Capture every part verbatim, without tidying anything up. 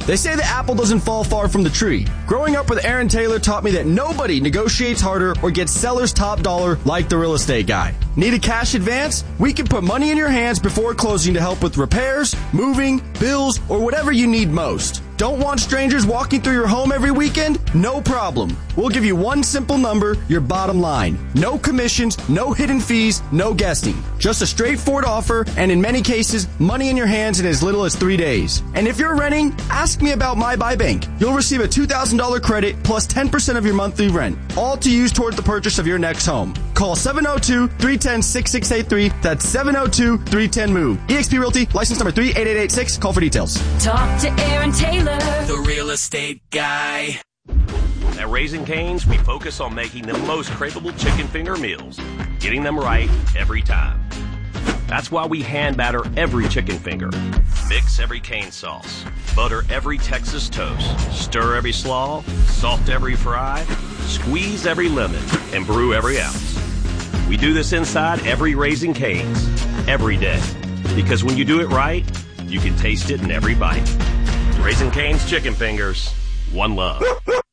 They say the apple doesn't fall far from the tree. Growing up with Aaron Taylor taught me that nobody negotiates harder or gets seller's top dollar like the real estate guy. Need a cash advance? We can put money in your hands before closing to help with repairs, moving, bills, or whatever you need most. Don't want strangers walking through your home every weekend? No problem. We'll give you one simple number, your bottom line. No commissions, no hidden fees, no guessing. Just a straightforward offer, and in many cases, money in your hands in as little as three days. And if you're renting, ask me about My Buy Bank. You'll receive a two thousand dollars credit plus ten percent of your monthly rent, all to use toward the purchase of your next home. Call seven oh two, three one oh, six six eight three. That's seven oh two, three one oh, MOVE. eXp Realty, license number three eight eight eight six. Call for details. Talk to Aaron Taylor, the real estate guy. At Raising Cane's, we focus on making the most craveable chicken finger meals, getting them right every time. That's why we hand batter every chicken finger, mix every cane sauce, butter every Texas toast, stir every slaw, salt every fry, squeeze every lemon, and brew every ounce. We do this inside every Raising Cane's, every day. Because when you do it right, you can taste it in every bite. Raising Cane's chicken fingers, one love.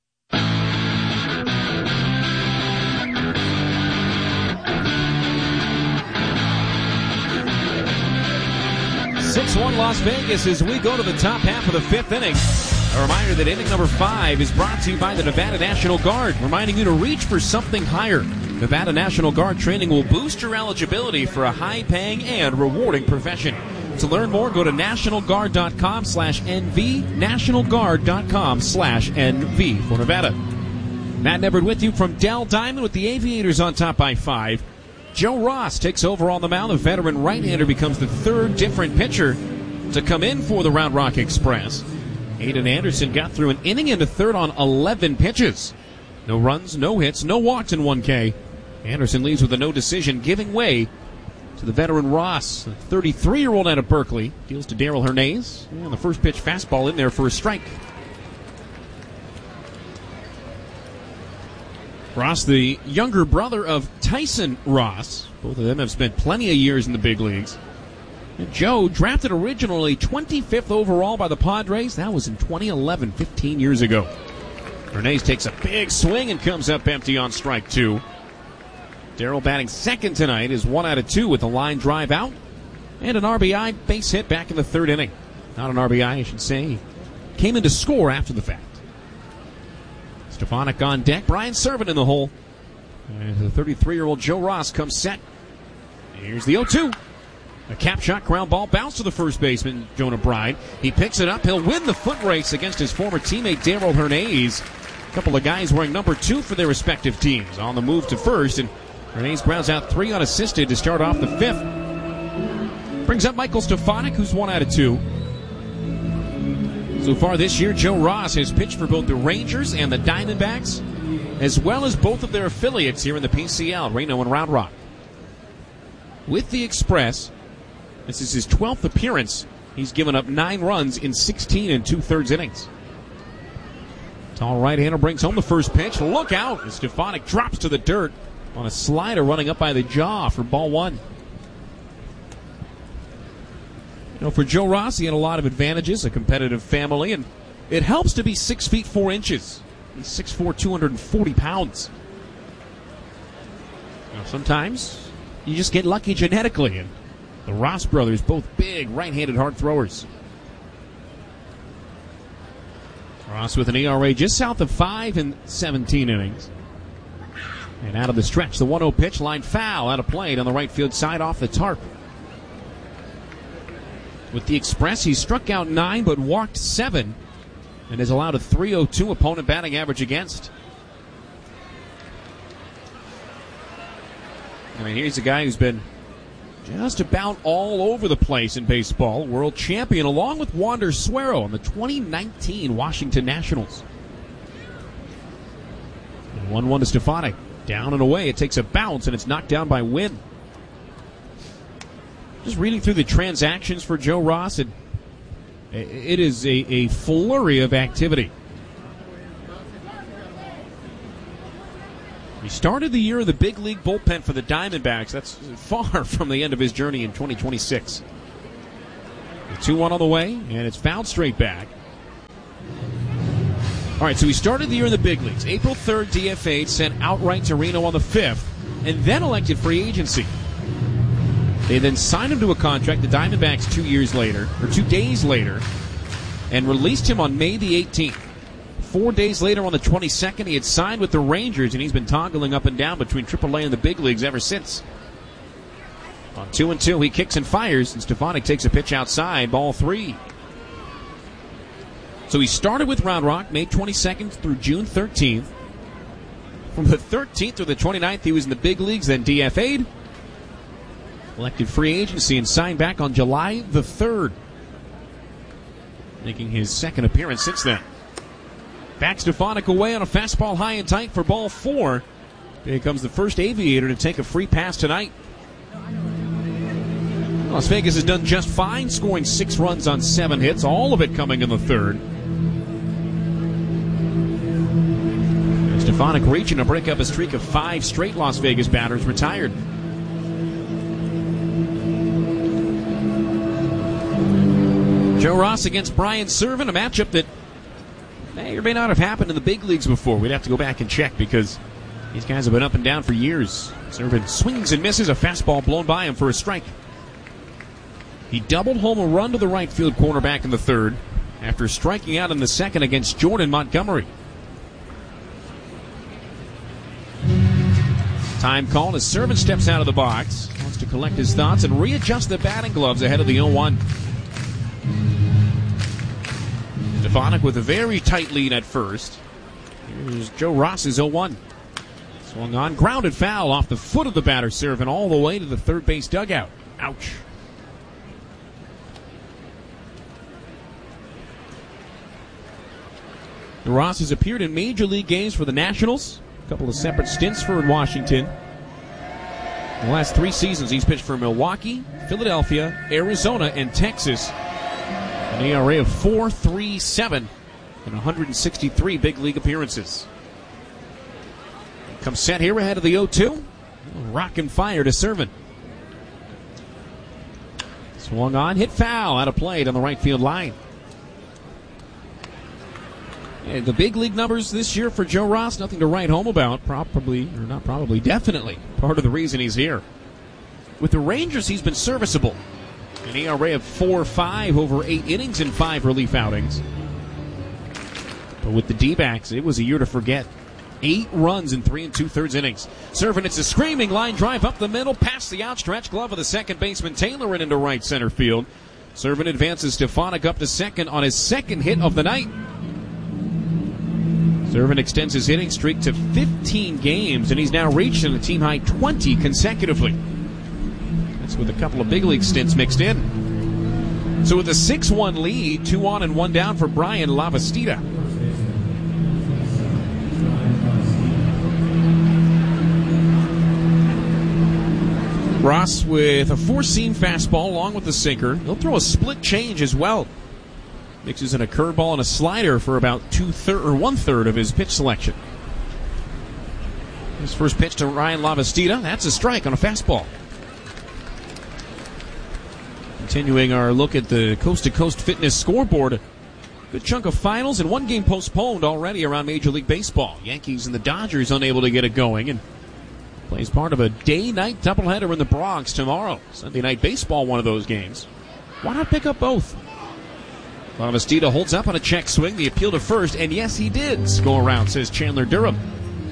six one Las Vegas as we go to the top half of the fifth inning. A reminder that inning number five is brought to you by the Nevada National Guard, reminding you to reach for something higher. Nevada National Guard training will boost your eligibility for a high-paying and rewarding profession. To learn more, go to nationalguard.com slash NV, nationalguard.com slash NV for Nevada. Matt Nebbard with you from Dell Diamond with the Aviators on top by five. Joe Ross takes over on the mound. The veteran right-hander becomes the third different pitcher to come in for the Round Rock Express. Aiden Anderson got through an inning into third on eleven pitches. No runs, no hits, no walks in one K. Anderson leads with a no decision, giving way to the veteran Ross. The thirty-three-year-old out of Berkeley deals to Daryl Hernandez. And the first pitch fastball in there for a strike. Ross, the younger brother of Tyson Ross. Both of them have spent plenty of years in the big leagues. And Joe, drafted originally twenty-fifth overall by the Padres. That was in twenty eleven, fifteen years ago. Hernandez takes a big swing and comes up empty on strike two. Daryl batting second tonight is one out of two with a line drive out and an R B I base hit back in the third inning. Not an R B I, I should say. He came in to score after the fact. Stefanik on deck. Brian Servant in the hole. And the thirty-three-year-old Joe Ross comes set. Here's the oh two. A cap shot ground ball bounce to the first baseman, Jonah Bride. He picks it up. He'll win the foot race against his former teammate, Daryl Hernandez. A couple of guys wearing number two for their respective teams on the move to first. And Hernandez grounds out three unassisted to start off the fifth. Brings up Michael Stefanik, who's one out of two. So far this year, Joe Ross has pitched for both the Rangers and the Diamondbacks, as well as both of their affiliates here in the P C L, Reno and Round Rock. With the Express, this is his twelfth appearance. He's given up nine runs in sixteen and two-thirds innings. Tall right-hander brings home the first pitch. Look out as Stefanik drops to the dirt on a slider running up by the jaw for ball one. You know, for Joe Ross, he had a lot of advantages, a competitive family, and it helps to be six feet four inches. He's six foot four, two hundred forty pounds. You know, sometimes you just get lucky genetically, and the Ross brothers, both big right-handed hard throwers. Ross with an E R A just south of five in seventeen innings. And out of the stretch, the one oh pitch, line foul, out of play on the right field side off the tarp. With the Express, he struck out nine but walked seven and has allowed a three oh two opponent batting average against. I mean, here's a guy who's been just about all over the place in baseball. World champion along with Wander Suero on the twenty nineteen Washington Nationals. one one to Stefanik. Down and away. It takes a bounce, and it's knocked down by Wynn. Just reading through the transactions for Joe Ross, and it is a, a flurry of activity. He started the year in the big league bullpen for the Diamondbacks. That's far from the end of his journey in twenty twenty-six. two one on the way, and it's fouled straight back. All right, so he started the year in the big leagues. April third, D F A'd, sent outright to Reno on the fifth, and then elected free agency. They then signed him to a contract, the Diamondbacks, two years later, or two days later, and released him on May the eighteenth. Four days later, on the twenty-second, he had signed with the Rangers, and he's been toggling up and down between triple A and the big leagues ever since. On two and two, he kicks and fires, and Stefanik takes a pitch outside, ball three. So he started with Round Rock May twenty-second through June thirteenth. From the thirteenth through the twenty-ninth, he was in the big leagues, then D F A'd. Elected free agency and signed back on July the third. Making his second appearance since then. Back Stefanik away on a fastball high and tight for ball four. Here comes the first Aviator to take a free pass tonight. Las Vegas has done just fine, scoring six runs on seven hits, all of it coming in the third. Stefanik reaching to break up a streak of five straight Las Vegas batters retired. Joe Ross against Brian Serven, a matchup that may or may not have happened in the big leagues before. We'd have to go back and check because these guys have been up and down for years. Serven swings and misses, a fastball blown by him for a strike. He doubled home a run to the right field corner back in the third after striking out in the second against Jordan Montgomery. Time called as Serven steps out of the box. Wants to collect his thoughts and readjust the batting gloves ahead of the oh one. Stefanik with a very tight lead at first. Here's Joe Ross's oh one. Swung on, grounded foul off the foot of the batter, Serven all the way to the third base dugout. Ouch. Ross has appeared in major league games for the Nationals. A couple of separate stints for Washington. In the last three seasons, he's pitched for Milwaukee, Philadelphia, Arizona, and Texas. An E R A of four point three seven in one hundred sixty-three big league appearances. Comes set here ahead of the oh two. Rock and fire to Serven. Swung on, hit foul, out of play on the right field line. Yeah, the big league numbers this year for Joe Ross, nothing to write home about. Probably, or not probably, definitely part of the reason he's here. With the Rangers, he's been serviceable. An E R A of four point five over eight innings and five relief outings. But with the D-backs, it was a year to forget. Eight runs in three and two-thirds innings. Serven, it's a screaming line drive up the middle, past the outstretched glove of the second baseman Taylor and into right center field. Serven advances Stefanik up to second on his second hit of the night. Serven extends his hitting streak to fifteen games, and he's now reached a team-high twenty consecutively. That's with a couple of big league stints mixed in. So with a six one lead, two on and one down for Brian Lavastida. Ross with a four-seam fastball along with the sinker. He'll throw a split change as well. Mixes in a curveball and a slider for about two-third or one-third of his pitch selection. His first pitch to Ryan Lavastida. That's a strike on a fastball. Continuing our look at the coast-to-coast fitness scoreboard. A good chunk of finals and one game postponed already around Major League Baseball. Yankees and the Dodgers unable to get it going, and plays part of a day-night doubleheader in the Bronx tomorrow. Sunday Night Baseball, one of those games. Why not pick up both? Lavastida holds up on a check swing, the appeal to first, and yes, he did score around, says Chandler Durham.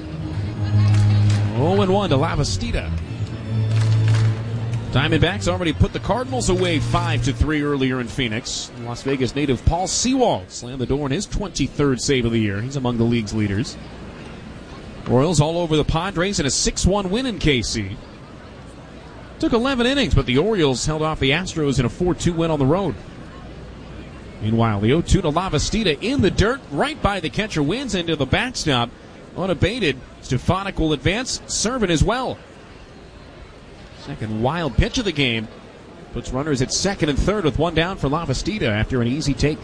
oh and one to Lavastida. Diamondbacks already put the Cardinals away five to three earlier in Phoenix. Las Vegas native Paul Sewald slammed the door in his twenty-third save of the year. He's among the league's leaders. Royals all over the Padres in a six one win in K C. Took eleven innings, but the Orioles held off the Astros in a four two win on the road. Meanwhile, the oh two to Lavastida in the dirt, right by the catcher, wins into the backstop. Unabated, Stefanik will advance, Serven as well. Second wild pitch of the game. Puts runners at second and third with one down for Lavastida after an easy take.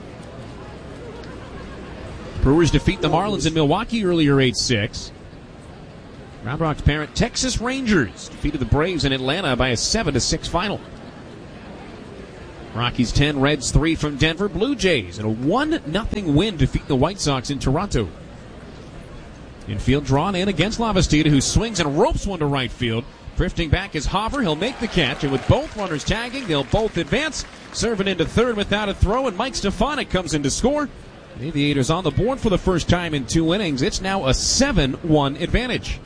Brewers defeat the Marlins in Milwaukee earlier eight six. Round Rock's parent Texas Rangers defeated the Braves in Atlanta by a seven to six final. Rockies ten, Reds three from Denver. Blue Jays in a one nothing win defeat the White Sox in Toronto. Infield drawn in against Lavastida, who swings and ropes one to right field. Drifting back is Hoffer. He'll make the catch, and with both runners tagging, they'll both advance. Serving into third without a throw, and Mike Stefanik comes in to score. The Aviators on the board for the first time in two innings. It's now a seven one advantage.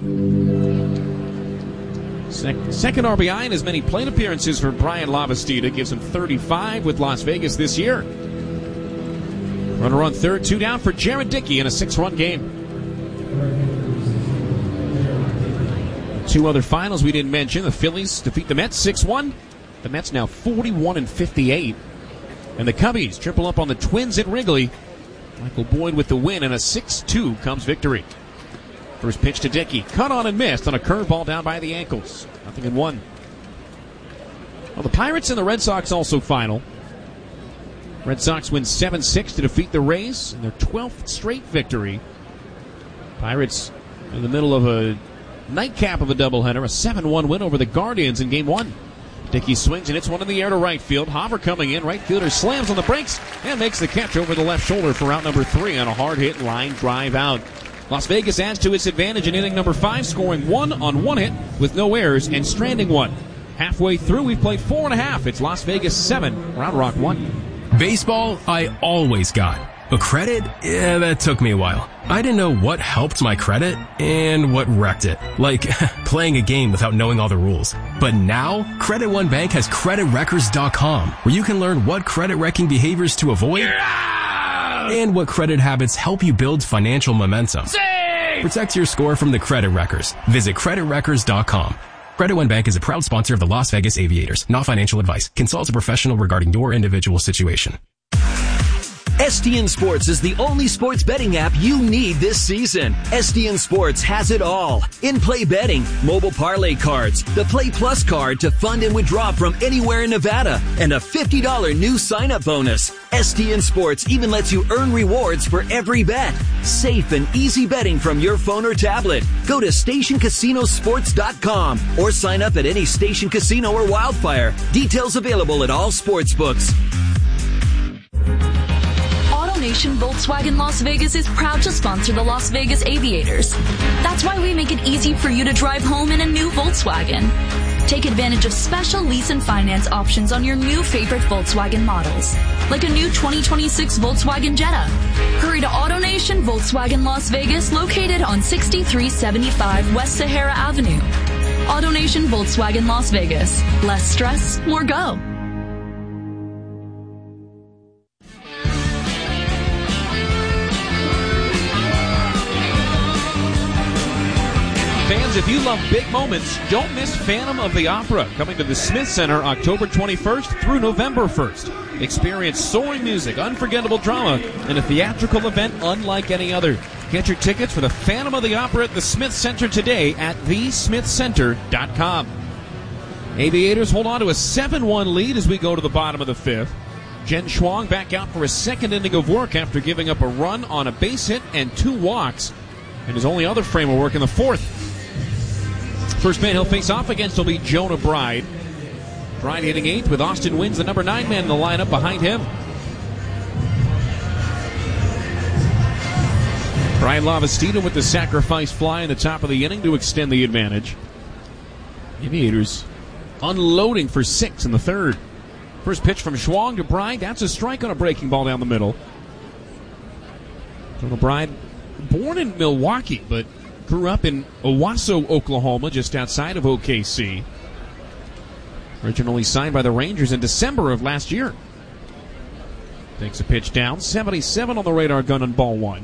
Sec- second R B I in as many plate appearances for Brian Lavastida. Gives him thirty-five with Las Vegas this year. Runner on third, two down for Jared Dickey in a six-run game. Two other finals we didn't mention. The Phillies defeat the Mets six one. The Mets now forty-one and fifty-eight. And the Cubbies triple up on the Twins at Wrigley. Michael Boyd with the win, and a six two Cubs victory. First pitch to Dickey. Cut on and missed on a curveball down by the ankles. Nothing in one. Well, the Pirates and the Red Sox also final. Red Sox win seven six to defeat the Rays in their twelfth straight victory. Pirates in the middle of a nightcap of a doubleheader, a seven one win over the Guardians in game one. Dickey swings and hits one in the air to right field. Hoffer coming in. Right fielder slams on the brakes and makes the catch over the left shoulder for out number three on a hard hit line drive out. Las Vegas adds to its advantage in inning number five, scoring one on one hit with no errors and stranding one. Halfway through, we've played four and a half. It's Las Vegas seven, Round Rock one. Baseball, I always got. But credit? Yeah, that took me a while. I didn't know what helped my credit and what wrecked it. Like, playing a game without knowing all the rules. But now, Credit One Bank has credit wreckers dot com, where you can learn what credit-wrecking behaviors to avoid and what credit habits help you build financial momentum. Save! Protect your score from the credit wreckers. Visit credit wreckers dot com. Credit One Bank is a proud sponsor of the Las Vegas Aviators. Not financial advice. Consult a professional regarding your individual situation. S D N Sports is the only sports betting app you need this season. S D N Sports has it all. In-play betting, mobile parlay cards, the Play Plus card to fund and withdraw from anywhere in Nevada, and a fifty dollars new sign-up bonus. S D N Sports even lets you earn rewards for every bet. Safe and easy betting from your phone or tablet. Go to station casino sports dot com or sign up at any Station Casino or Wildfire. Details available at all sports books. AutoNation Volkswagen Las Vegas is proud to sponsor the Las Vegas Aviators. That's why we make it easy for you to drive home in a new Volkswagen. Take advantage of special lease and finance options on your new favorite Volkswagen models, like a new twenty twenty-six Volkswagen Jetta. Hurry to AutoNation Volkswagen Las Vegas, located on sixty-three seventy-five West Sahara Avenue. AutoNation Volkswagen Las Vegas. Less stress, more go. Fans, if you love big moments, don't miss Phantom of the Opera, coming to the Smith Center October twenty-first through November first. Experience soaring music, unforgettable drama, and a theatrical event unlike any other. Get your tickets for the Phantom of the Opera at the Smith Center today at the smith center dot com. Aviators hold on to a seven one lead as we go to the bottom of the fifth. Jen Schwang back out for a second inning of work after giving up a run on a base hit and two walks, and his only other frame of work in the fourth. First man he'll face off against will be Jonah Bride. Bride hitting eighth with Austin Wins, the number nine man in the lineup behind him. Brian Lavastida with the sacrifice fly in the top of the inning to extend the advantage. Aviators unloading for six in the third. First pitch from Schwang to Bride. That's a strike on a breaking ball down the middle. Jonah Bride, born in Milwaukee, but grew up in Owasso, Oklahoma, just outside of O K C. Originally signed by the Rangers in December of last year. Takes a pitch down. seventy-seven on the radar gun on ball one.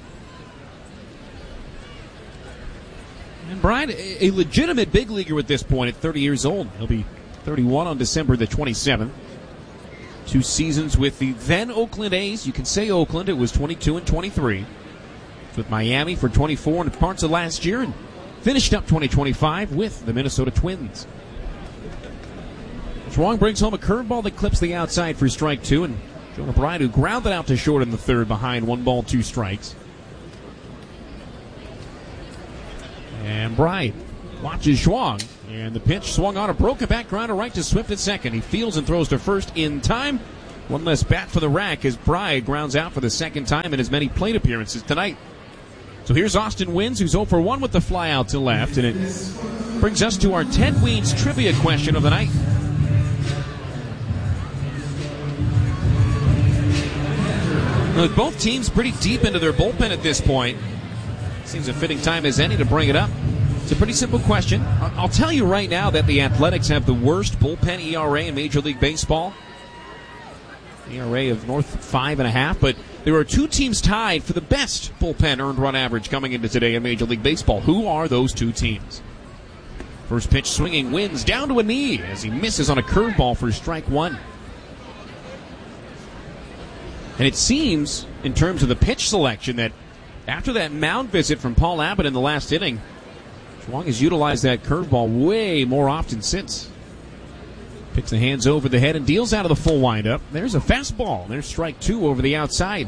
And Bride, a legitimate big leaguer at this point at thirty years old. He'll be thirty-one on December the twenty-seventh. Two seasons with the then Oakland A's. You can say Oakland. It was twenty-two and twenty-three. With Miami for twenty-four and parts of last year, and finished up twenty twenty-five with the Minnesota Twins. Schwang brings home a curveball that clips the outside for strike two, and Jonah Bride, who grounded out to short in the third behind one ball, two strikes. And Bride watches Schwang And the pitch swung on a broken back grounder right to Swift at second. He fields and throws to first in time. One less bat for the rack as Bry grounds out for the second time in as many plate appearances tonight. So here's Austin Wynns, who's oh for one with the fly out to left. And it brings us to our Ted Weeds trivia question of the night. With both teams pretty deep into their bullpen at this point, seems a fitting time as any to bring it up. It's a pretty simple question. I'll tell you right now that the Athletics have the worst bullpen E R A in Major League Baseball. E R A of north five and a half, but there are two teams tied for the best bullpen earned run average coming into today in Major League Baseball. Who are those two teams? First pitch swinging, Wins down to a knee as he misses on a curveball for strike one. And it seems, in terms of the pitch selection, that after that mound visit from Paul Abbott in the last inning, Schwang has utilized that curveball way more often since. Picks the hands over the head and deals out of the full windup. There's a fastball. There's strike two over the outside.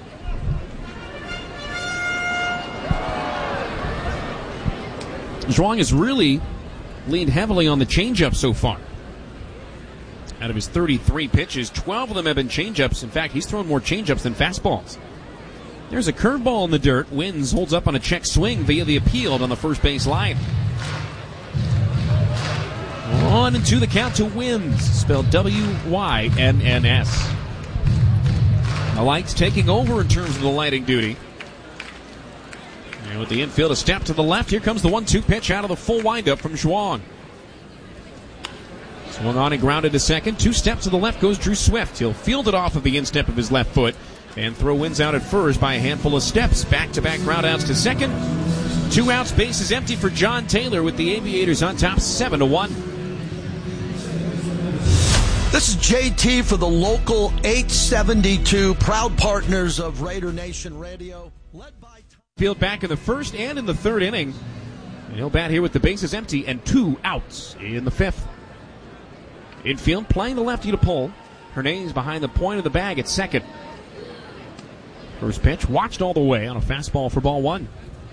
Schwang has really leaned heavily on the changeup so far. Out of his thirty-three pitches, twelve of them have been changeups. In fact, he's thrown more changeups than fastballs. There's a curveball in the dirt. Wins holds up on a check swing via the appeal on the first base line. One and two the count to Wins, spelled W Y N N S. The lights taking over in terms of the lighting duty. And with the infield a step to the left, here comes the one two pitch out of the full windup from Schwang. Swung on and grounded to second. Two steps to the left goes Drew Swift. He'll field it off of the instep of his left foot and throw Wins out at first by a handful of steps. Back-to-back ground outs to second. Two outs, base is empty for John Taylor with the Aviators on top seven to one. This is J T for the local eight seventy-two, proud partners of Raider Nation Radio. Led by Field back in the first and in the third inning. And he'll bat here with the bases empty and two outs in the fifth. Infield playing the lefty to pull. Hernandez behind the point of the bag at second. First pitch watched all the way on a fastball for ball one.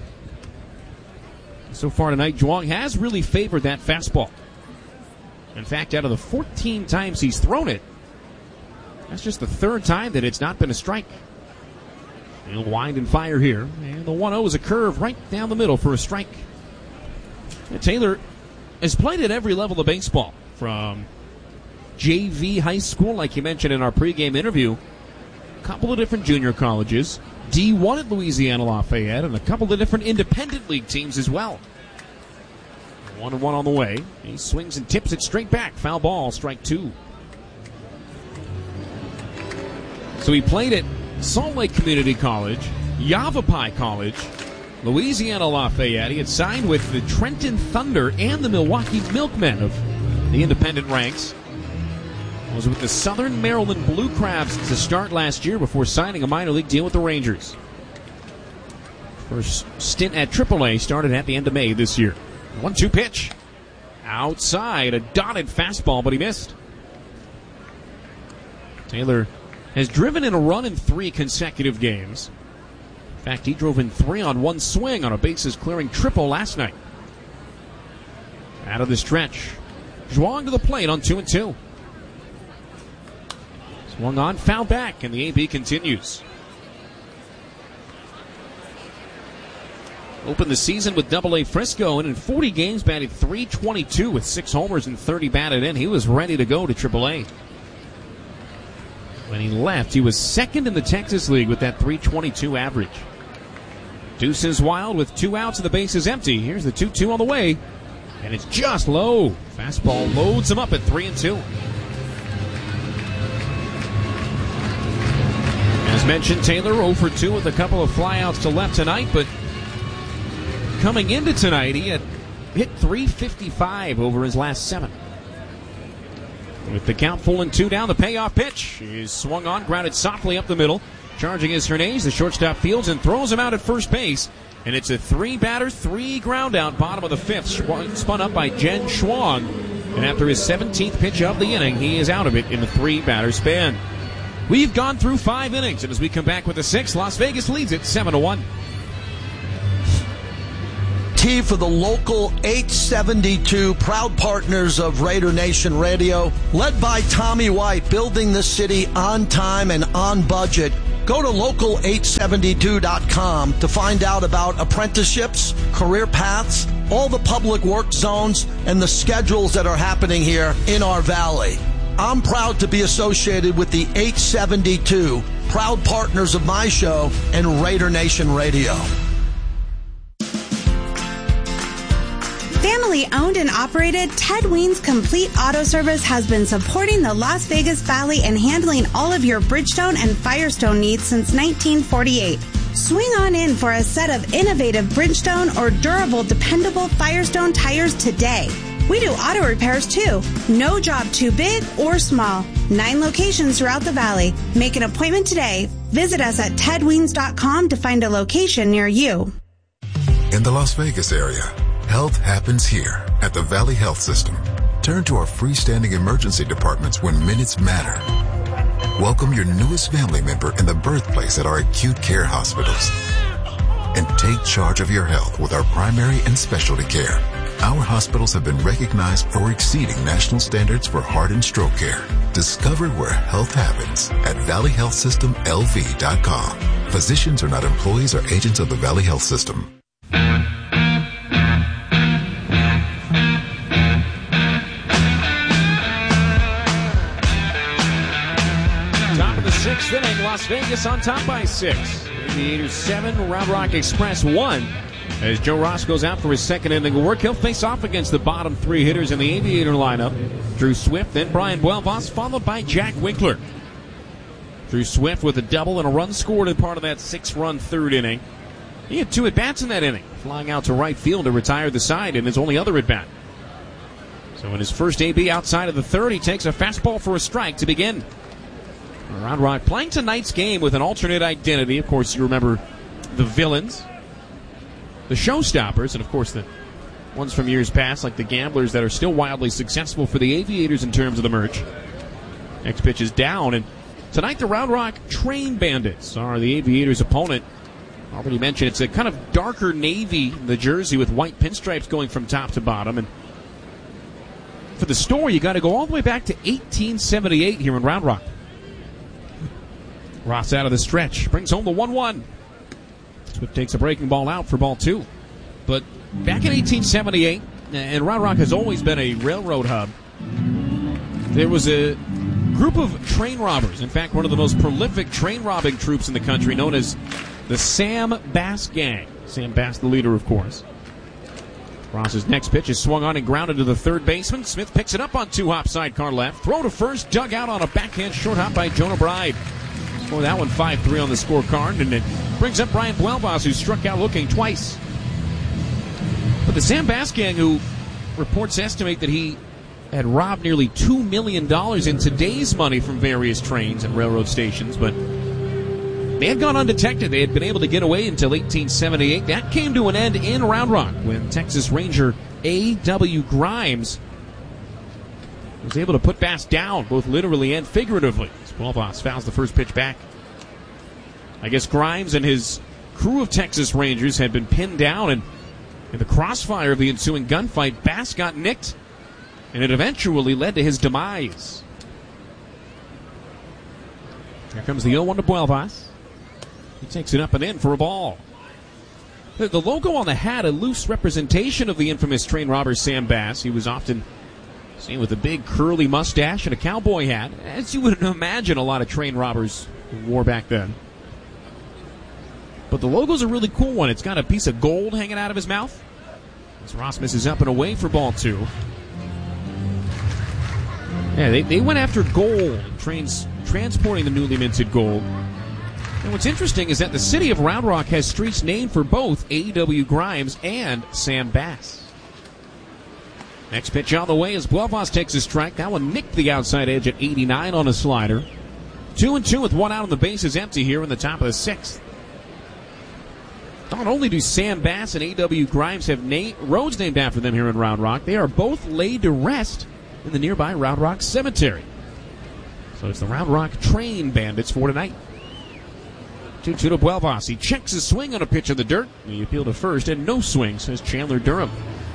So far tonight, Schwang has really favored that fastball. In fact, out of the fourteen times he's thrown it, that's just the third time that it's not been a strike. He'll wind and fire here. And the one oh is a curve right down the middle for a strike. And Taylor has played at every level of baseball, from J V high school, like you mentioned in our pregame interview, a couple of different junior colleges, D one at Louisiana Lafayette, and a couple of different independent league teams as well. One and one on the way. He swings and tips it straight back. Foul ball, strike two. So he played at Salt Lake Community College, Yavapai College, Louisiana Lafayette. He had signed with the Trenton Thunder and the Milwaukee Milkmen of the independent ranks. Was with the Southern Maryland Blue Crabs to start last year before signing a minor league deal with the Rangers. First stint at triple A started at the end of May this year. one two pitch. Outside, a dotted fastball, but he missed. Taylor has driven in a run in three consecutive games. In fact, he drove in three on one swing on a bases-clearing triple last night. Out of the stretch, Schwang to the plate on two and two. Swung on, foul back, and the A B continues. Opened the season with Double A Frisco, and in forty games batted three twenty-two with six homers and thirty batted in. He was ready to go to Triple A. When he left, he was second in the Texas League with that three twenty-two average. Deuces Wild with two outs and the bases empty. Here's the two two on the way, and it's just low. Fastball loads him up at three and two. As mentioned, Taylor oh for two with a couple of flyouts to left tonight, but coming into tonight, he had hit three fifty-five over his last seven. With the count full and two down, the payoff pitch is swung on, grounded softly up the middle. Charging is Hernandez. The shortstop fields and throws him out at first base. And it's a three-batter, three-ground out, bottom of the fifth. Spun up by Jen Schwang. And after his seventeenth pitch of the inning, he is out of it in the three-batter span. We've gone through five innings, and as we come back with the sixth, Las Vegas leads it seven to one. T for the local eight seventy-two, proud partners of Raider Nation Radio, led by Tommy White, building the city on time and on budget. Go to local eight seventy-two dot com to find out about apprenticeships, career paths, all the public work zones, and the schedules that are happening here in our valley. I'm proud to be associated with the eight seventy-two, proud partners of my show and Raider Nation Radio. Family owned and operated, Ted Ween's Complete Auto Service has been supporting the Las Vegas Valley and handling all of your Bridgestone and Firestone needs since nineteen forty-eight. Swing on in for a set of innovative Bridgestone or durable, dependable Firestone tires today. We do auto repairs too. No job too big or small. Nine locations throughout the valley. Make an appointment today. Visit us at ted weens dot com to find a location near you. In the Las Vegas area, health happens here at the Valley Health System. Turn to our freestanding emergency departments when minutes matter. Welcome your newest family member in the birthplace at our acute care hospitals. And take charge of your health with our primary and specialty care. Our hospitals have been recognized for exceeding national standards for heart and stroke care. Discover where health happens at valley health system l v dot com. Physicians are not employees or agents of the Valley Health System. Sixth inning, Las Vegas on top by six. Aviators seven, Round Rock Express one. As Joe Ross goes out for his second inning of work, he'll face off against the bottom three hitters in the Aviator lineup. Drew Swift, then Brian Buelvas, followed by Jack Winkler. Drew Swift with a double and a run scored in part of that six-run third inning. He had two at-bats in that inning, flying out to right field to retire the side in his only other at-bat. So in his first A B outside of the third, he takes a fastball for a strike to begin. Round Rock playing tonight's game with an alternate identity. Of course, you remember the villains, the showstoppers, and of course the ones from years past, like the gamblers that are still wildly successful for the Aviators in terms of the merch. Next pitch is down, and tonight the Round Rock Train Bandits are the Aviators' opponent. Already mentioned it's a kind of darker navy, the jersey, with white pinstripes going from top to bottom. And for the story, you got to go all the way back to eighteen seventy-eight here in Round Rock. Ross out of the stretch, brings home the one one. Swift takes a breaking ball out for ball two. But back in eighteen seventy-eight, and Round Rock has always been a railroad hub, there was a group of train robbers. In fact, one of the most prolific train robbing troops in the country, known as the Sam Bass Gang. Sam Bass, the leader, of course. Ross's next pitch is swung on and grounded to the third baseman. Smith picks it up on two hop sidecar left. Throw to first, dug out on a backhand short hop by Jonah Bride. Score that one five three on the scorecard, and it brings up Brian Buelvas, who struck out looking twice. But the Sam Bass Gang, who reports estimate that he had robbed nearly two million dollars in today's money from various trains and railroad stations, but they had gone undetected. They had been able to get away until eighteen seventy-eight. That came to an end in Round Rock when Texas Ranger A W Grimes was able to put Bass down, both literally and figuratively. Buelvas fouls the first pitch back. I guess Grimes and his crew of Texas Rangers had been pinned down, and in the crossfire of the ensuing gunfight, Bass got nicked, and it eventually led to his demise. Here comes the oh one to Buelvas. He takes it up and in for a ball. The, the logo on the hat, a loose representation of the infamous train robber Sam Bass. He was often seen with a big curly mustache and a cowboy hat, as you would imagine a lot of train robbers wore back then. But the logo's a really cool one. It's got a piece of gold hanging out of his mouth. As Ross misses up and away for ball two. Yeah, they, they went after gold, trains transporting the newly minted gold. And what's interesting is that the city of Round Rock has streets named for both A W Grimes and Sam Bass. Next pitch on the way as Buelvas takes a strike. That one nicked the outside edge at eighty-nine on a slider. Two and two with one out on the bases empty here in the top of the sixth. Not only do Sam Bass and A W Grimes have na- roads named after them here in Round Rock, they are both laid to rest in the nearby Round Rock Cemetery. So it's the Round Rock Train Bandits for tonight. two two to Buelvas. He checks his swing on a pitch in the dirt. The appeal to first, and no swing, says Chandler Durham.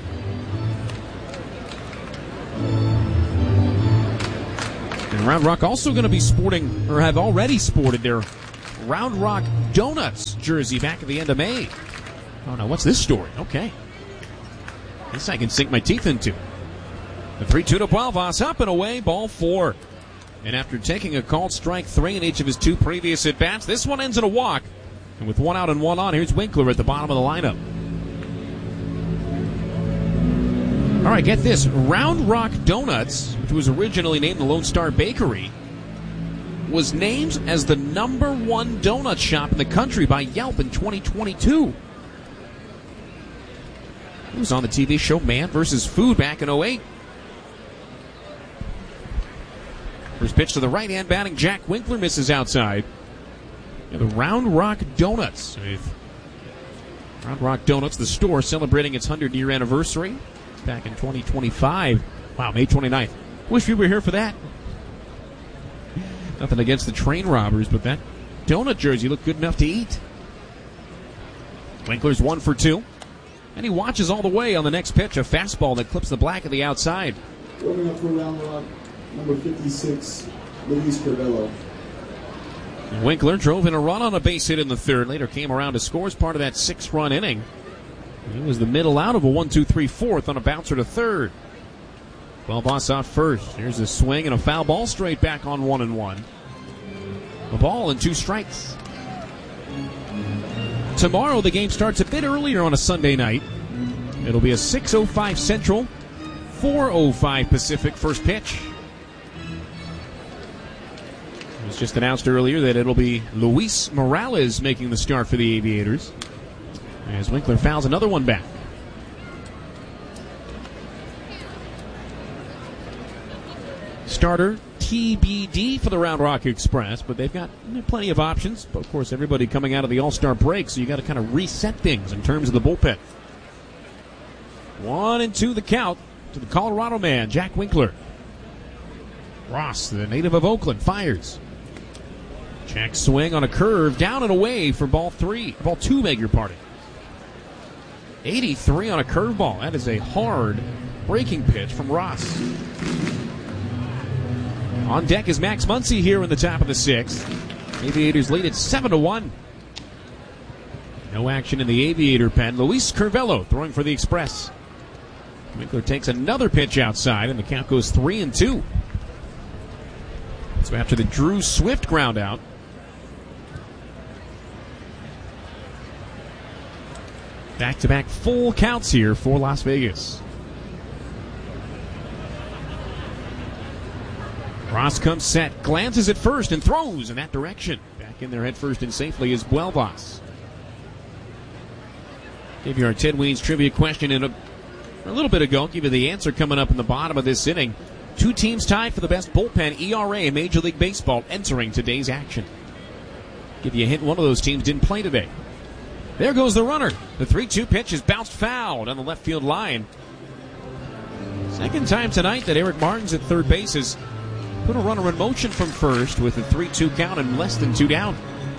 And Round Rock also going to be sporting, or have already sported, their Round Rock Donuts jersey back at the end of May. Oh no, what's this story? Okay. This I can sink my teeth into. The three two to Buelvas, up and away, ball four. And after taking a called strike three in each of his two previous at-bats, this one ends in a walk. And with one out and one on, here's Winkler at the bottom of the lineup. All right, get this. Round Rock Donuts, which was originally named the Lone Star Bakery, was named as the number one donut shop in the country by Yelp in twenty twenty-two. It was on the T V show Man versus. Food back in oh eight. First pitch to the right hand, batting Jack Winkler, misses outside. And the Round Rock Donuts. Round Rock Donuts, the store, celebrating its hundred-year anniversary back in twenty twenty-five. Wow, May twenty-ninth. Wish we were here for that. Nothing against the train robbers, but that donut jersey looked good enough to eat. Winkler's one for two. And he watches all the way on the next pitch, a fastball that clips the black of the outside. Warming up for Round Rock, number fifty-six, Luis Curvelo. Winkler drove in a run on a base hit in the third. Later came around to score as part of that six-run inning. He was the middle out of a one two three fourth on a bouncer to third. Buelvas off first. Here's a swing and a foul ball straight back on one and one. A ball and two strikes. Tomorrow the game starts a bit earlier on a Sunday night. It'll be a six oh five Central, four oh five Pacific first pitch. It was just announced earlier that it'll be Luis Morales making the start for the Aviators, as Winkler fouls another one back. Starter T B D for the Round Rock Express, but they've got plenty of options. But of course, everybody coming out of the All-Star break, so you got to kind of reset things in terms of the bullpen. One and two the count to the Colorado man, Jack Winkler. Ross, the native of Oakland, fires. Jack swing on a curve, down and away for ball three. Ball two, beg your pardon. eighty-three on a curveball. That is a hard breaking pitch from Ross. On deck is Max Muncy here in the top of the sixth. Aviators lead at seven to one. No action in the Aviator pen. Luis Curvelo throwing for the Express. Winkler takes another pitch outside, and the count goes three and two. So after the Drew Swift ground out, back-to-back full counts here for Las Vegas. Ross comes set, glances at first, and throws in that direction. Back in there head first and safely is Buelvas. Gave you our Ted Weens trivia question in a, a little bit ago. Give you the answer coming up in the bottom of this inning. Two teams tied for the best bullpen E R A in Major League Baseball entering today's action. Give you a hint, one of those teams didn't play today. There goes the runner. The three two pitch is bounced foul down the left field line. Second time tonight that Eric Martins at third base has put a runner in motion from first with a three two count and less than two down.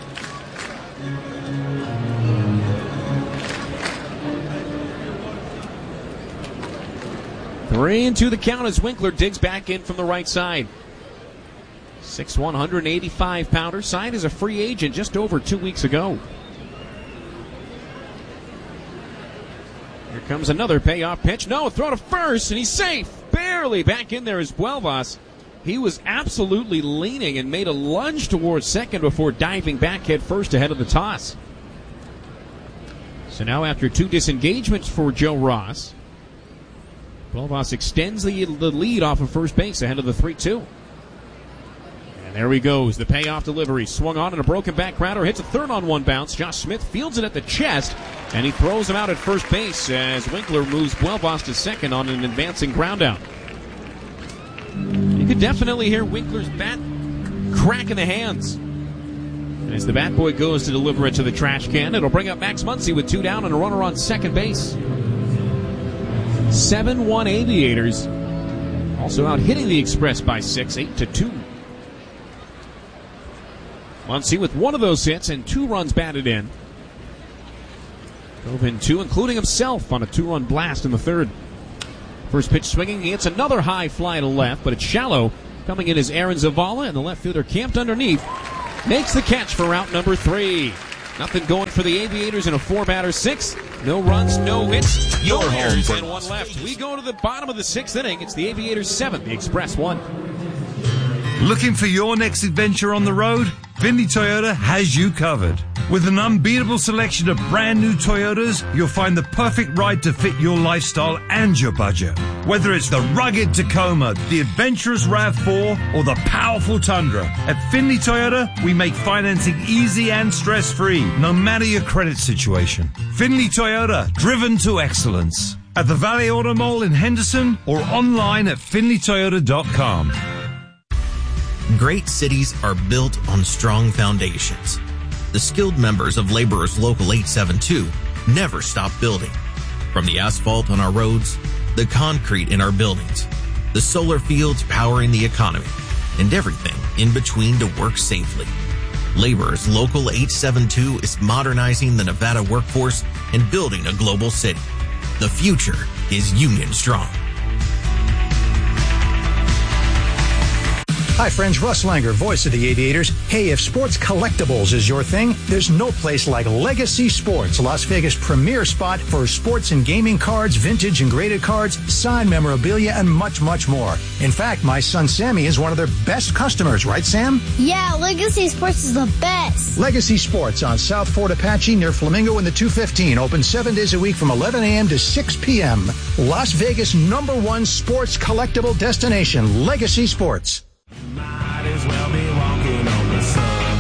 Three and two the count as Winkler digs back in from the right side. six one, one eighty-five pounder, signed as a free agent just over two weeks ago. Here comes another payoff pitch. No, throw to first, and he's safe. Barely back in there is Buelvas. He was absolutely leaning and made a lunge towards second before diving back head first ahead of the toss. So now after two disengagements for Joe Ross, Buelvas extends the, the lead off of first base ahead of the three two. And there he goes, the payoff delivery. Swung on and a broken back grounder, hits a third on one bounce. Josh Smith fields it at the chest, and he throws him out at first base as Winkler moves Buelvas to second on an advancing ground out. You could definitely hear Winkler's bat crack in the hands. As the bat boy goes to deliver it to the trash can, it'll bring up Max Muncy with two down and a runner on second base. seven one Aviators. Also out hitting the Express by six, eight to two. Muncy with one of those hits and two runs batted in. Drove in two, including himself on a two-run blast in the third. First pitch swinging, he hits another high fly to left, but it's shallow. Coming in is Aaron Zavala, and the left fielder camped underneath. Makes the catch for out number three. Nothing going for the Aviators in a four-batter sixth. No runs, no hits, no errors, and one left. We go to the bottom of the sixth inning. It's the Aviators seven, the Express one. Looking for your next adventure on the road? Findlay Toyota has you covered. With an unbeatable selection of brand new Toyotas, you'll find the perfect ride to fit your lifestyle and your budget. Whether it's the rugged Tacoma, the adventurous RAV four, or the powerful Tundra, at Findlay Toyota, we make financing easy and stress-free, no matter your credit situation. Findlay Toyota, driven to excellence. At the Valley Auto Mall in Henderson or online at findlay toyota dot com. Great cities are built on strong foundations. The skilled members of Laborers Local eight seven two never stop building. From the asphalt on our roads, the concrete in our buildings, the solar fields powering the economy, and everything in between to work safely. Laborers Local eight seven two is modernizing the Nevada workforce and building a global city. The future is Union Strong. Hi friends, Russ Langer, voice of the Aviators. Hey, if sports collectibles is your thing, there's no place like Legacy Sports, Las Vegas' premier spot for sports and gaming cards, vintage and graded cards, signed memorabilia, and much, much more. In fact, my son Sammy is one of their best customers, right Sam? Yeah, Legacy Sports is the best. Legacy Sports on South Fort Apache near Flamingo in the two fifteen, open seven days a week from eleven a.m. to six p.m. Las Vegas' number one sports collectible destination, Legacy Sports. Might as well be walking on the sun.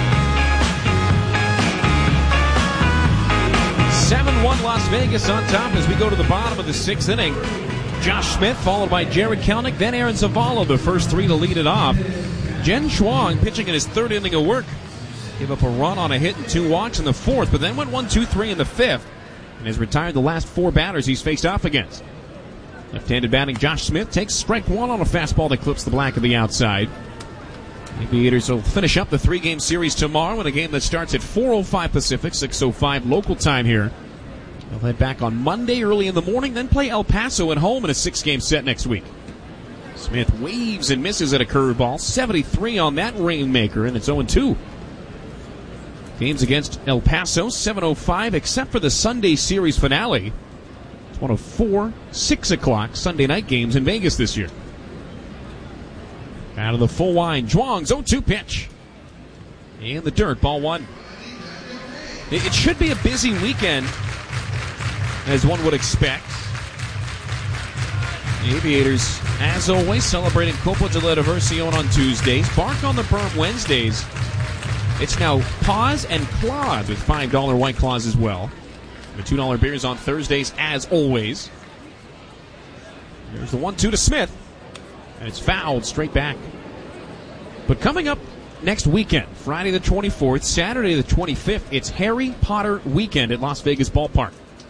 seven one Las Vegas on top as we go to the bottom of the sixth inning. Josh Smith followed by Jared Kelnick, then Aaron Zavala, the first three to lead it off. Jen Schwang pitching in his third inning of work. Gave up a run on a hit and two walks in the fourth, but then went one two three in the fifth and has retired the last four batters he's faced off against. Left-handed batting Josh Smith takes strike one on a fastball that clips the black of the outside. Aviators will finish up the three-game series tomorrow in a game that starts at four oh five Pacific, six oh five local time here. They'll head back on Monday early in the morning, then play El Paso at home in a six-game set next week. Smith waves and misses at a curveball, seventy-three on that rainmaker, and it's oh two. Games against El Paso, seven oh five, except for the Sunday series finale. It's one of four, six o'clock Sunday night games in Vegas this year. Out of the full line, Zhuang's oh two pitch. In the dirt, ball one. It should be a busy weekend, as one would expect. The Aviators, as always, celebrating Copa de la Diversión on Tuesdays. Bark on the Berm Wednesdays. It's now Paws and Claws with five dollar White Claws as well. The two dollar beers on Thursdays, as always. There's the one two to Smith. And it's fouled straight back. But coming up next weekend, Friday the twenty-fourth, Saturday the twenty-fifth, it's Harry Potter weekend at Las Vegas Ballpark.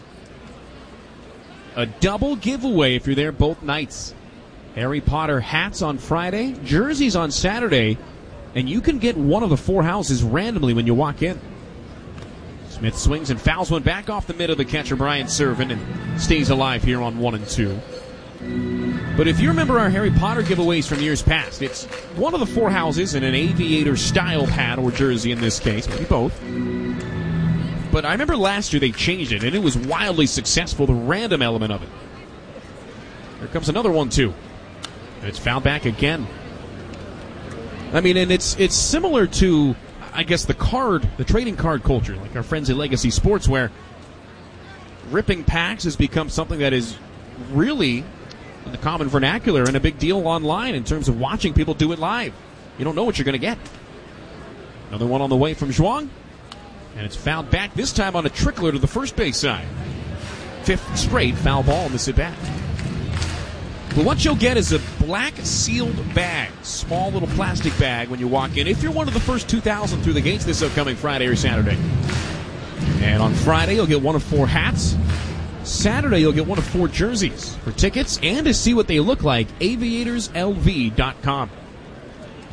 A double giveaway if you're there both nights. Harry Potter hats on Friday, jerseys on Saturday, and you can get one of the four houses randomly when you walk in. Smith swings and fouls one back off the mid of the catcher, Brian Servin, and stays alive here on one and two. But if you remember our Harry Potter giveaways from years past, it's one of the four houses in an Aviator-style hat or jersey in this case, maybe both. But I remember last year they changed it, and it was wildly successful, the random element of it. Here comes another one, too. And it's fouled back again. I mean, and it's it's similar to, I guess, the card, the trading card culture, like our friends at Legacy Sports, where ripping packs has become something that is really in the common vernacular and a big deal online in terms of watching people do it live. You don't know what you're going to get. Another one on the way from Zhuang. And it's fouled back, this time on a trickler to the first base side. Fifth straight foul ball in this at-bat. But what you'll get is a black sealed bag, small little plastic bag when you walk in, if you're one of the first two thousand through the gates this upcoming Friday or Saturday. And on Friday, you'll get one of four hats. Saturday, you'll get one of four jerseys. For tickets and to see what they look like, aviators L V dot com.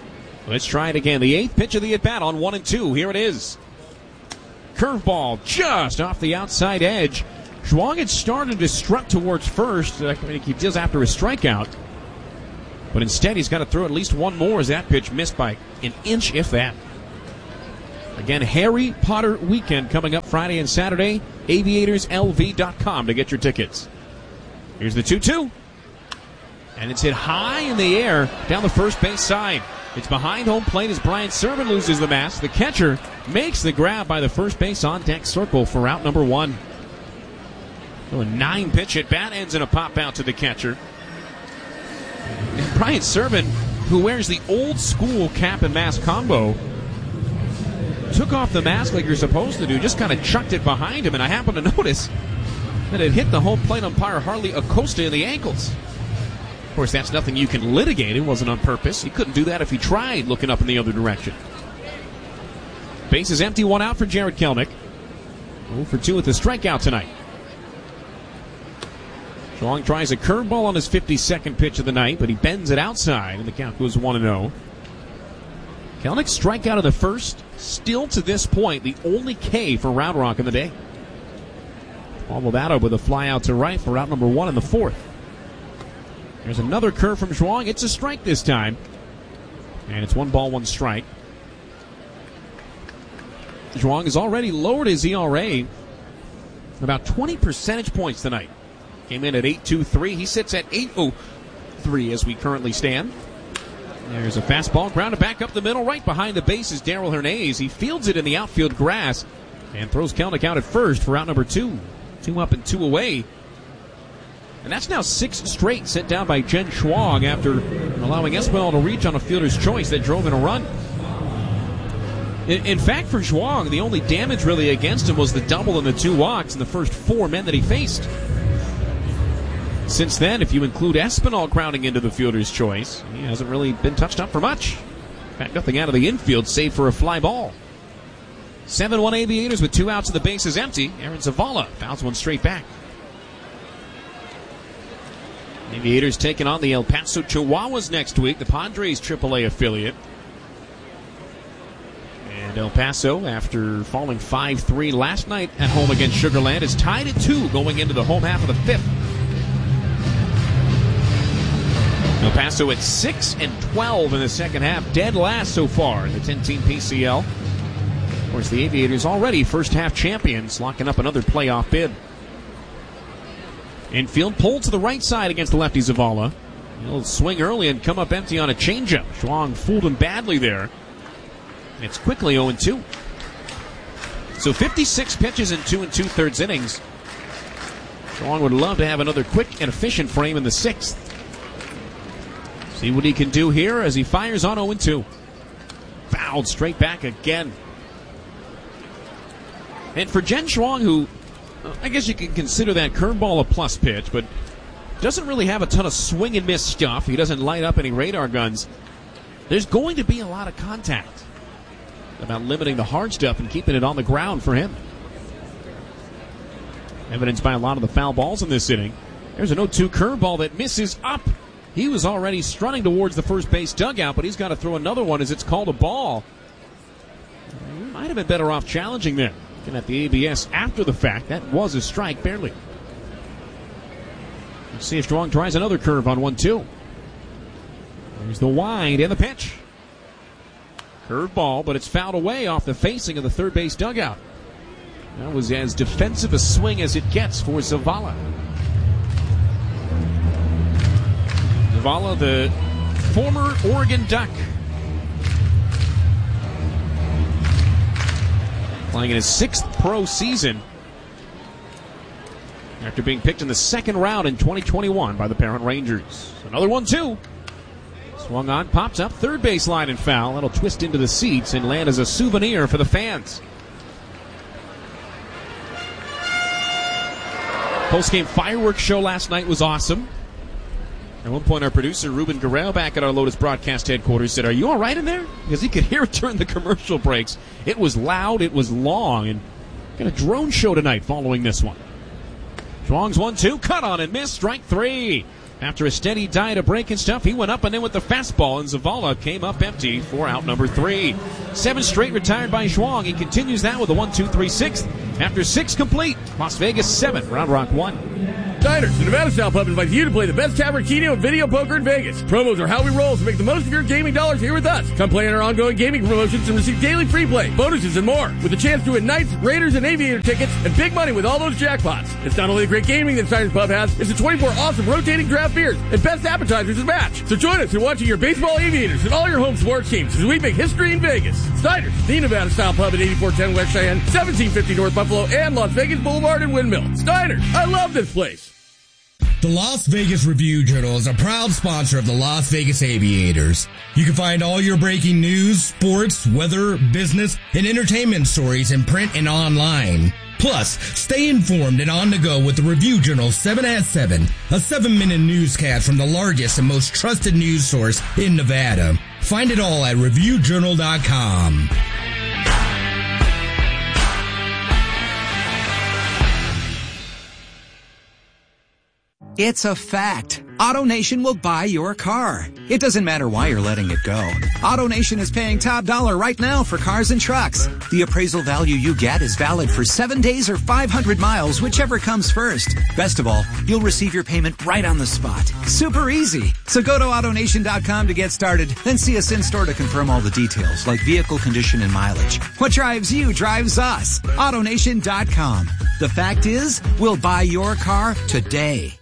Let's try it again. The eighth pitch of the at-bat on one and two. Here it is. Curveball just off the outside edge. Zhuang had started to strut towards first. I mean, he does after a strikeout. But instead, he's got to throw at least one more as that pitch missed by an inch, if that. Again, Harry Potter weekend coming up Friday and Saturday. aviators L V dot com to get your tickets. Here's the two two. And it's hit high in the air down the first base side. It's behind home plate as Brian Serven loses the mask. The catcher makes the grab by the first base on deck circle for out number one. So a nine pitch at bat ends in a pop out to the catcher. And Brian Serven, who wears the old school cap and mask combo, took off the mask like you're supposed to do, just kind of chucked it behind him, and I happened to notice that it hit the home plate umpire Harley Acosta in the ankles. Of course, that's nothing you can litigate. It wasn't on purpose. He couldn't do that if he tried looking up in the other direction. Base is empty, one out for Jared Kelnick. oh for two with the strikeout tonight. Zhuang tries a curveball on his fifty-second pitch of the night, but he bends it outside, and the count goes one and oh. Kelnick strikeout of the first, still to this point, the only K for Round Rock in the day. Paul Lovato with a fly out to right for out number one in the fourth. There's another curve from Zhuang. It's a strike this time. And it's one ball, one strike. Zhuang has already lowered his E R A about twenty percentage points tonight. Came in at eight two three. He sits at eight oh three as we currently stand. There's a fastball grounded back up the middle. Right behind the base is Darrell Hernandez. He fields it in the outfield grass and throws Kelnick out at first for out number two. Two up and two away. And that's now six straight sent down by Jen Zhuang after allowing Espinal to reach on a fielder's choice that drove in a run. In, in fact, for Zhuang, the only damage really against him was the double and the two walks in the first four men that he faced. Since then, if you include Espinal grounding into the fielder's choice, he hasn't really been touched up for much. In fact, nothing out of the infield save for a fly ball. seven one Aviators with two outs and the base is empty. Aaron Zavala fouls one straight back. Aviators taking on the El Paso Chihuahuas next week, the Padres triple A affiliate. And El Paso, after falling five three last night at home against Sugar Land, is tied at two going into the home half of the fifth. El Paso at six and twelve in the second half, dead last so far in the ten-team P C L. Of course, the Aviators already first-half champions, locking up another playoff bid. Infield pulled to the right side against the lefty Zavala. He'll swing early and come up empty on a changeup. Zhuang fooled him badly there. It's quickly oh and two. So fifty-six pitches in two and two-thirds innings. Zhuang would love to have another quick and efficient frame in the sixth. See what he can do here as he fires on oh and two. Fouled straight back again. And for Jen Zhuang, who I guess you can consider that curveball a plus pitch, but doesn't really have a ton of swing and miss stuff. He doesn't light up any radar guns. There's going to be a lot of contact. About limiting the hard stuff and keeping it on the ground for him. Evidenced by a lot of the foul balls in this inning. There's an oh two curveball that misses up. He was already strutting towards the first base dugout, but he's got to throw another one as it's called a ball. He might have been better off challenging there. Looking at the A B S after the fact, that was a strike, barely. Let's see if Zhuang tries another curve on one two. There's the wind and the pitch. Curve ball, but it's fouled away off the facing of the third base dugout. That was as defensive a swing as it gets for Zavala. Zavala, the former Oregon Duck. Playing in his sixth pro season after being picked in the second round in twenty twenty-one by the parent Rangers. Another one, too. Swung on, pops up, third baseline and foul. That'll twist into the seats and land as a souvenir for the fans. Post-game fireworks show last night was awesome. At one point, our producer, Ruben Guerrero, back at our Lotus broadcast headquarters, said, "Are you all right in there?" Because he could hear it during the commercial breaks. It was loud, it was long, and got a drone show tonight following this one. Zhuang's one two, cut on and miss, strike three. After a steady diet of breaking stuff, he went up and in with the fastball, and Zavala came up empty for out number three. Seven straight retired by Zhuang. He continues that with a one two three sixth. After six complete, Las Vegas seven, Round Rock one. Diners, the Nevada Style Pub invites you to play the best tavern, keno, and video poker in Vegas. Promos are how we roll, so make the most of your gaming dollars here with us. Come play in our ongoing gaming promotions and receive daily free play, bonuses, and more. With a chance to win Knights, Raiders, and Aviator tickets, and big money with all those jackpots. It's not only the great gaming that Diners Pub has, it's the twenty-four awesome rotating draft beers and best appetizers to match. So join us in watching your baseball, Aviators, and all your home sports teams as we make history in Vegas. Diners, the Nevada Style Pub at eighty-four ten West Cheyenne, seventeen fifty North Buffalo, and Las Vegas Boulevard and Windmill. Diners, I love this place. The Las Vegas Review-Journal is a proud sponsor of the Las Vegas Aviators. You can find all your breaking news, sports, weather, business, and entertainment stories in print and online. Plus, stay informed and on the go with the Review-Journal seven at seven, a seven-minute newscast from the largest and most trusted news source in Nevada. Find it all at review journal dot com. It's a fact. AutoNation will buy your car. It doesn't matter why you're letting it go. AutoNation is paying top dollar right now for cars and trucks. The appraisal value you get is valid for seven days or five hundred miles, whichever comes first. Best of all, you'll receive your payment right on the spot. Super easy. So go to auto nation dot com to get started, then see us in store to confirm all the details, like vehicle condition and mileage. What drives you drives us. auto nation dot com. The fact is, we'll buy your car today.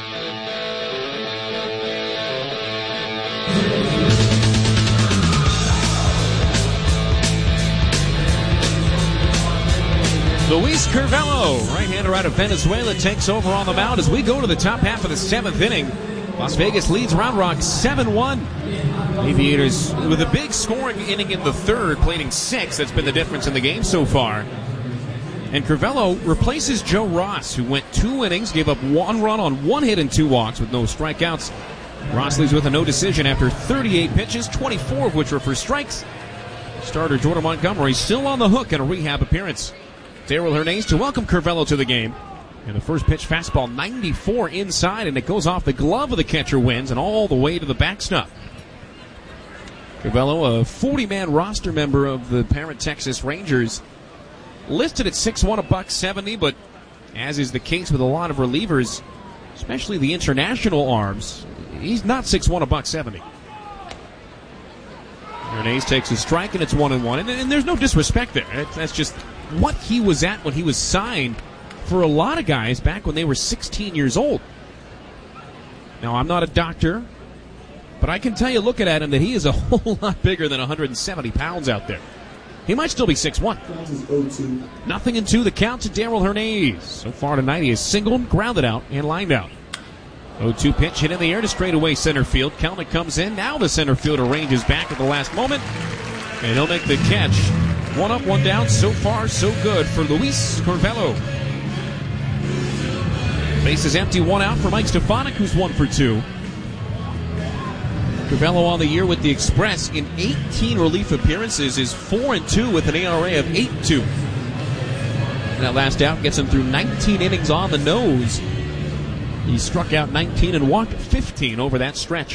Luis Curvelo, right-hander out of Venezuela, takes over on the mound as we go to the top half of the seventh inning. Las Vegas leads Round Rock seven one. Aviators with a big scoring inning in the third, plating six. That's been the difference in the game so far. And Curvelo replaces Joe Ross, who went two innings, gave up one run on one hit and two walks with no strikeouts. Ross leaves with a no decision after thirty-eight pitches, twenty-four of which were for strikes. Starter Jordan Montgomery still on the hook in a rehab appearance. Darrell Hernandez to welcome Curvelo to the game. And the first pitch fastball ninety-four inside, and it goes off the glove of the catcher, wins, and all the way to the backstop. Curvelo, a forty-man roster member of the parent Texas Rangers, listed at six one, a buck seventy, but as is the case with a lot of relievers, especially the international arms, he's not six one, a buck seventy. Hernandez takes a strike, and it's one and one, and, and there's no disrespect there. It, that's just what he was at when he was signed for a lot of guys back when they were sixteen years old. Now, I'm not a doctor, but I can tell you, looking at him, that he is a whole lot bigger than one hundred seventy pounds out there. He might still be six one. Nothing in two, the count to Darrell Hernandez. So far tonight, he has singled, grounded out, and lined out. oh two pitch hit in the air to straightaway center field. Kelnick comes in. Now the center fielder ranges back at the last moment, and he'll make the catch. One up, one down. So far, so good for Luis Curvelo. Base is empty, one out for Mike Stefanik, who's one for two. Curvelo on the year with the Express in eighteen relief appearances is four and two with an E R A of eight two. And that last out gets him through nineteen innings on the nose. He struck out nineteen and walked fifteen over that stretch.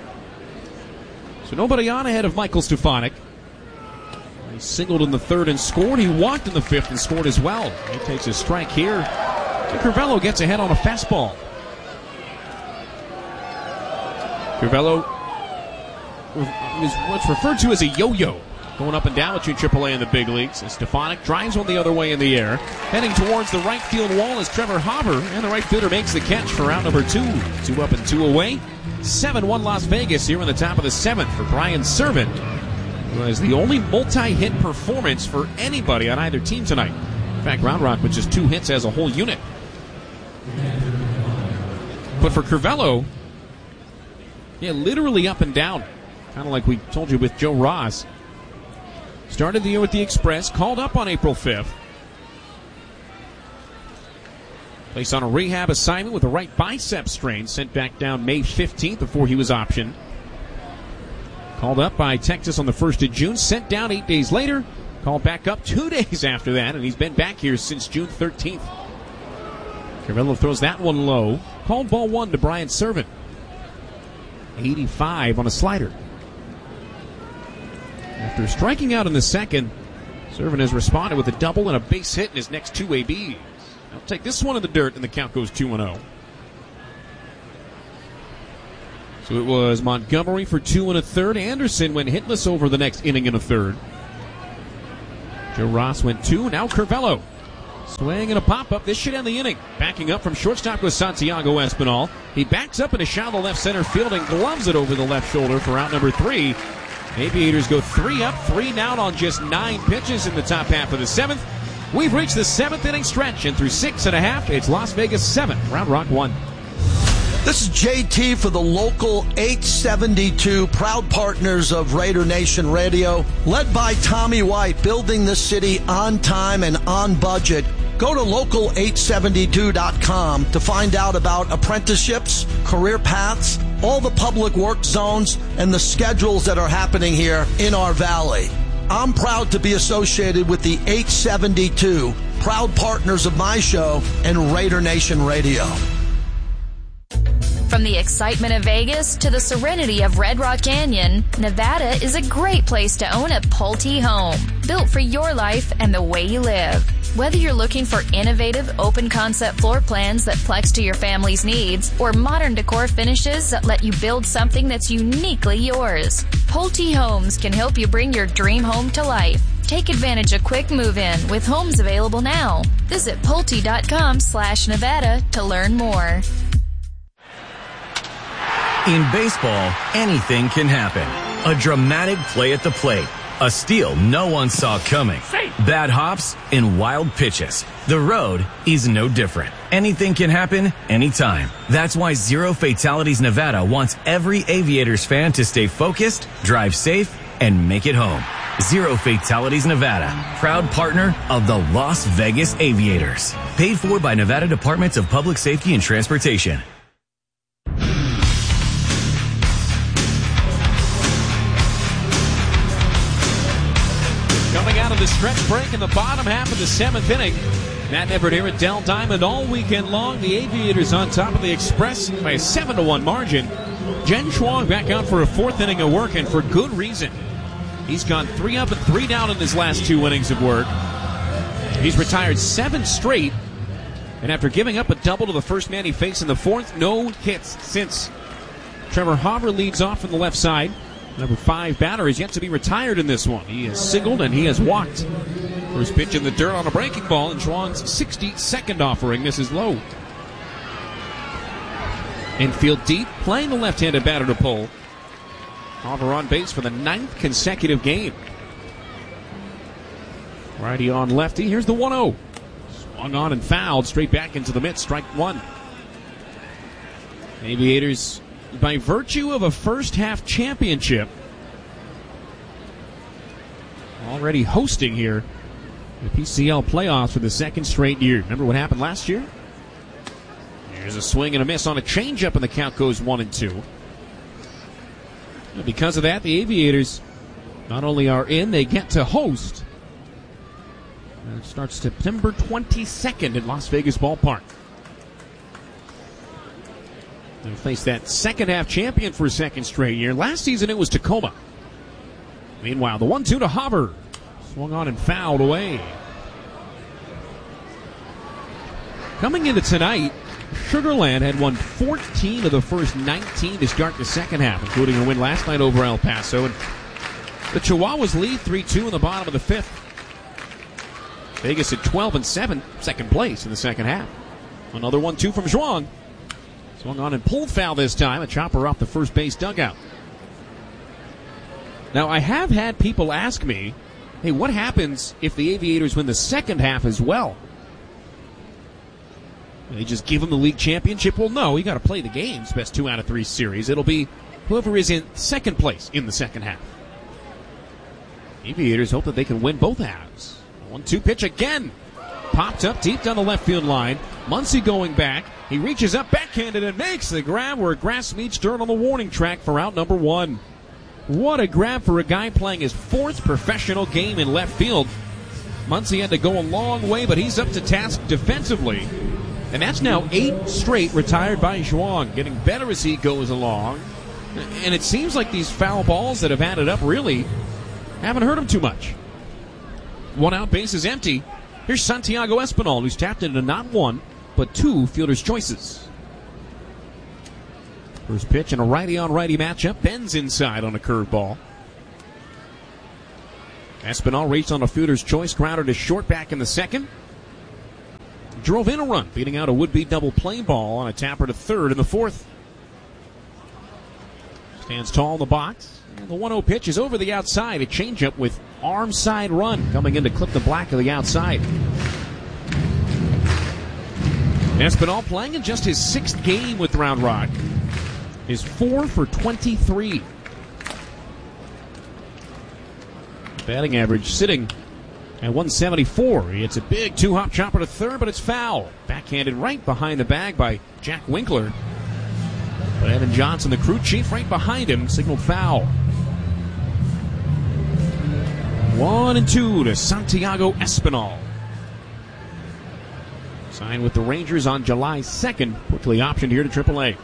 So nobody on ahead of Michael Stefanik. He singled in the third and scored. He walked in the fifth and scored as well. He takes a strike here. And Curvelo gets ahead on a fastball. Curvelo is what's referred to as a yo-yo, going up and down between triple A and the big leagues. And Stefanik drives one the other way in the air. Heading towards the right field wall is Trevor Hauber, and the right fielder makes the catch for round number two. Two up and two away. seven one Las Vegas here in the top of the seventh for Brian Servant, who has the only multi-hit performance for anybody on either team tonight. In fact, Round Rock with just two hits as a whole unit. But for Curvelo, yeah, literally up and down. Kind of like we told you with Joe Ross. Started the year with the Express, called up on April fifth. Placed on a rehab assignment with a right bicep strain, sent back down May fifteenth before he was optioned. Called up by Texas on the first of June, sent down eight days later, called back up two days after that, and he's been back here since June thirteenth. Curvelo throws that one low. Called ball one to Brian Servant. eighty-five on a slider. After striking out in the second, Servant has responded with a double and a base hit in his next two A Bs. I'll take this one in the dirt, and the count goes two and oh. So it was Montgomery for two and a third. Anderson went hitless over the next inning and a third. Joe Ross went two. Now Curvelo. Swing and a pop-up. This should end the inning. Backing up from shortstop was Santiago Espinal. He backs up in a shallow left center field and gloves it over the left shoulder for out number three. Aviators go three up, three down on just nine pitches in the top half of the seventh. We've reached the seventh inning stretch, and through six and a half, it's Las Vegas seven, Round Rock one. This is J T for the local eight seventy-two, proud partners of Raider Nation Radio, led by Tommy White, building the city on time and on budget. Go to local eight seventy-two dot com to find out about apprenticeships, career paths, all the public work zones, and the schedules that are happening here in our valley. I'm proud to be associated with the eight seventy-two, proud partners of my show and Raider Nation Radio. From the excitement of Vegas to the serenity of Red Rock Canyon, Nevada is a great place to own a Pulte home, built for your life and the way you live. Whether you're looking for innovative, open-concept floor plans that flex to your family's needs, or modern decor finishes that let you build something that's uniquely yours, Pulte Homes can help you bring your dream home to life. Take advantage of quick move-in with homes available now. Visit Pulte.com slash Nevada to learn more. In baseball, anything can happen. A dramatic play at the plate. A steal no one saw coming. Bad hops and wild pitches. The road is no different. Anything can happen anytime. That's why Zero Fatalities Nevada wants every Aviators fan to stay focused, drive safe, and make it home. Zero Fatalities Nevada, proud partner of the Las Vegas Aviators. Paid for by Nevada Departments of Public Safety and Transportation. Coming out of the stretch break in the bottom half of the seventh inning. Matt Everett here at Dell Diamond all weekend long. The Aviators on top of the Express by a seven to one margin. Jen Schwang back out for a fourth inning of work, and for good reason. He's gone three up and three down in his last two innings of work. He's retired seven straight, and after giving up a double to the first man he faced in the fourth, no hits since. Trevor Hauver leads off from the left side. Number five batter is yet to be retired in this one. He has singled and he has walked. First pitch in the dirt on a breaking ball, and Schwang's sixty-second offering. This is low. Infield deep, playing the left-handed batter to pull. Hauver on base for the ninth consecutive game. Righty on lefty. Here's the one oh. Swung on and fouled straight back into the mitt. Strike one. Aviators, by virtue of a first-half championship, already hosting here the P C L playoffs for the second straight year. Remember what happened last year? Here's a swing and a miss on a changeup, and the count goes one and two. And because of that, the Aviators not only are in, they get to host. And it starts September twenty-second at Las Vegas Ballpark. They'll face that second-half champion for a second straight year. Last season, it was Tacoma. Meanwhile, the one two to Hauver. Swung on and fouled away. Coming into tonight, Sugar Land had won fourteen of the first nineteen to start the second half, including a win last night over El Paso. And the Chihuahuas lead three two in the bottom of the fifth. Vegas at twelve and seven, second place in the second half. Another one two from Zhuang. Swung on and pulled foul this time. A chopper off the first base dugout. Now, I have had people ask me, hey, what happens if the Aviators win the second half as well? They just give them the league championship? Well, no, you got to play the games, best two out of three series. It'll be whoever is in second place in the second half. Aviators hope that they can win both halves. one two pitch again. Popped up deep down the left field line. Muncy going back. He reaches up backhanded and makes the grab where grass meets dirt on the warning track for out number one. What a grab for a guy playing his fourth professional game in left field. Muncy had to go a long way, but he's up to task defensively. And that's now eight straight retired by Zhuang, getting better as he goes along. And it seems like these foul balls that have added up really haven't hurt him too much. One out, base is empty. Here's Santiago Espinal, who's tapped into not one, but two fielder's choices. First pitch in a righty-on-righty matchup. Bends inside on a curveball. Espinal reached on a fielder's choice, grounded to short back in the second. Drove in a run, beating out a would-be double play ball on a tapper to third in the fourth. Stands tall in the box. And the one oh pitch is over the outside. A changeup with arm side run coming in to clip the black of the outside. Espinal playing in just his sixth game with Round Rock is four for twenty-three. Batting average sitting at one seventy-four. It's a big two-hop chopper to third, but it's foul. Backhanded right behind the bag by Jack Winkler. But Evan Johnson, the crew chief, right behind him, signaled foul. One and two to Santiago Espinal. Signed with the Rangers on July second. Quickly optioned here to triple A.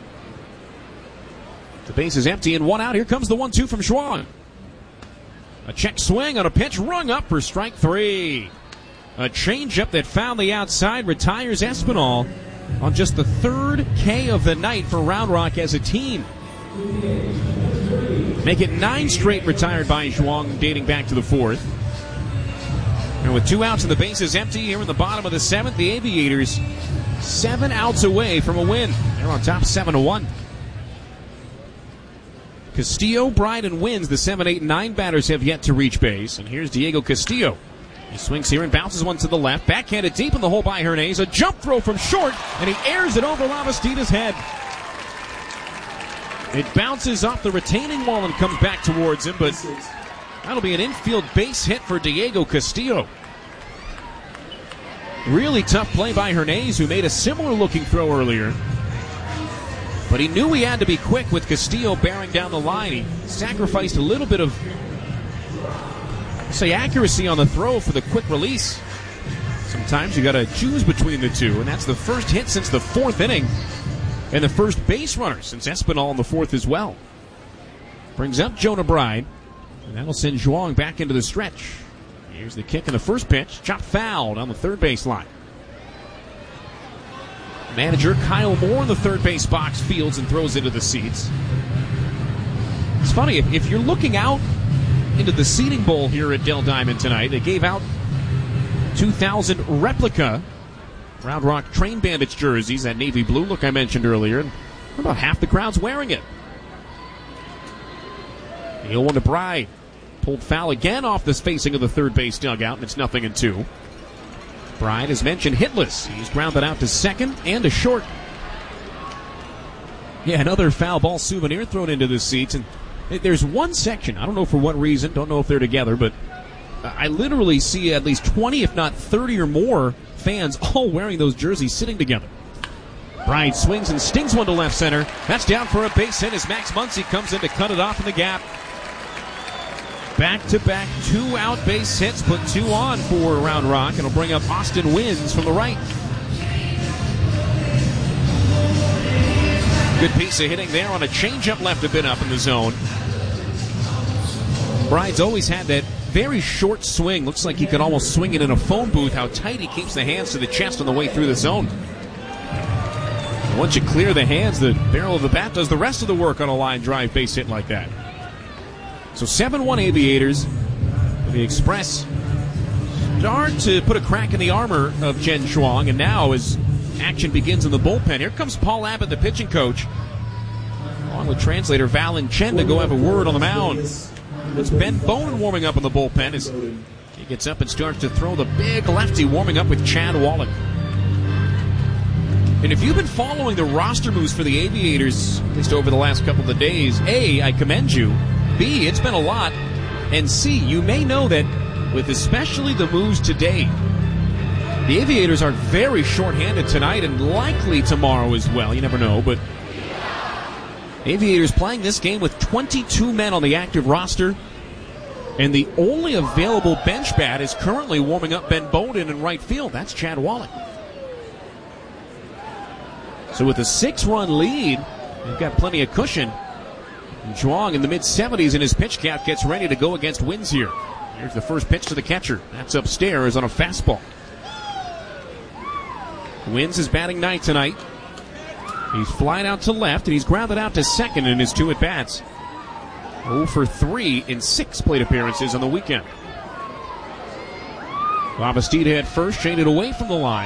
The base is empty and one out. Here comes the one two from Schwang. A check swing on a pitch rung up for strike three. A changeup that found the outside retires Espinal on just the third K of the night for Round Rock as a team. Make it nine straight retired by Zhuang dating back to the fourth. And with two outs and the bases empty here in the bottom of the seventh, the Aviators seven outs away from a win. They're on top seven to one. Castillo, Bryden wins. The seven, eight, and nine batters have yet to reach base. And here's Diego Castillo. He swings here and bounces one to the left. Backhanded deep in the hole by Hernandez. A jump throw from short, and he airs it over Lavastina's head. It bounces off the retaining wall and comes back towards him, but that'll be an infield base hit for Diego Castillo. Really tough play by Hernandez, who made a similar looking throw earlier. But he knew he had to be quick with Castillo bearing down the line. He sacrificed a little bit of, say, accuracy on the throw for the quick release. Sometimes you got to choose between the two, and that's the first hit since the fourth inning, and the first base runner since Espinal in the fourth as well. Brings up Jonah Bride, and that'll send Zhuang back into the stretch. Here's the kick in the first pitch, chopped foul on the third base line. Manager Kyle Moore in the third base box fields and throws into the seats. It's funny, if, if you're looking out into the seating bowl here at Dell Diamond tonight, they gave out two thousand replica Round Rock Train Bandits jerseys, that navy blue look I mentioned earlier, and about half the crowd's wearing it. The oh one to Bride. Pulled foul again off the spacing of the third base dugout, and it's nothing in two. Bride, as mentioned, hitless. He's grounded out to second and to short. Yeah, another foul ball souvenir thrown into the seats. And there's one section, I don't know for what reason, don't know if they're together, but I literally see at least twenty, if not thirty or more fans all wearing those jerseys sitting together. Bride swings and stings one to left center. That's down for a base hit as Max Muncy comes in to cut it off in the gap. Back-to-back two-out base hits, put two on for Round Rock, and it'll bring up Austin Wins from the right. Good piece of hitting there on a changeup left a bit up in the zone. Bride's always had that very short swing. Looks like he could almost swing it in a phone booth, how tight he keeps the hands to the chest on the way through the zone. Once you clear the hands, the barrel of the bat does the rest of the work on a line drive base hit like that. So seven one Aviators. The Express start to put a crack in the armor of Jen Zhuang, and now as action begins in the bullpen, here comes Paul Abbott, the pitching coach, along with translator Valen Chen to go have a word on the mound. It's Ben Bowman warming up in the bullpen as he gets up and starts to throw the big lefty, warming up with Chad Wallach. And if you've been following the roster moves for the Aviators, at least over the last couple of days, A, I commend you. B, it's been a lot. And C, you may know that with especially the moves today, the Aviators are very short-handed tonight and likely tomorrow as well. You never know, but Aviators playing this game with twenty-two men on the active roster, and the only available bench bat is currently warming up Ben Bowden in right field. That's Chad Wallach. So with a six-run lead, they've got plenty of cushion. Zhuang in the mid-seventies in his pitch count gets ready to go against Wins here. Here's the first pitch to the catcher. That's upstairs on a fastball. Wins is batting ninth tonight. He's flying out to left, and he's grounded out to second in his two at-bats. oh for three in six plate appearances on the weekend. Bob Bastida at first, shaded away from the line.